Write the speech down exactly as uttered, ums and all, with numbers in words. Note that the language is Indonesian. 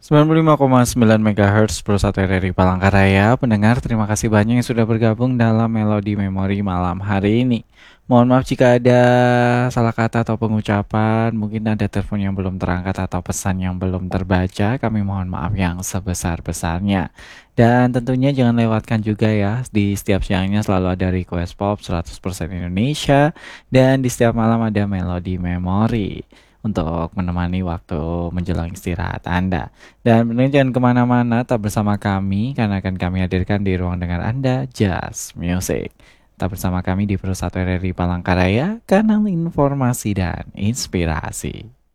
sembilan puluh lima koma sembilan megahertz Pro satu R R I Palangkaraya. Pendengar, terima kasih banyak yang sudah bergabung dalam Melodi Memori malam hari ini. Mohon maaf jika ada salah kata atau pengucapan, mungkin ada telepon yang belum terangkat atau pesan yang belum terbaca. Kami mohon maaf yang sebesar-besarnya. Dan tentunya jangan lewatkan juga ya, di setiap siangnya selalu ada request pop seratus persen Indonesia, dan di setiap malam ada Melodi Memori untuk menemani waktu menjelang istirahat Anda. Dan benar jangan kemana-mana, tetap bersama kami karena akan kami hadirkan di ruang dengar Anda, Just Music. Tetap bersama kami di Pro satu R R I Palangkaraya, kanal informasi dan inspirasi.